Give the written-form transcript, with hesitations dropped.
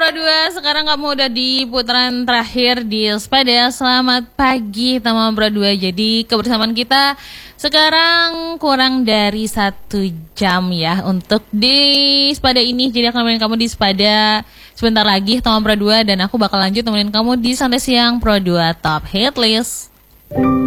Pro 2, sekarang kamu udah di putaran terakhir di Sepeda. Selamat pagi teman Pro 2. Jadi kebersamaan kita sekarang kurang dari 1 jam ya untuk di Sepeda ini. Jadi akan nemenin kamu di Sepeda sebentar lagi teman Pro 2. Dan aku bakal lanjut nemenin kamu di Santai Siang Pro 2 Top Hit List.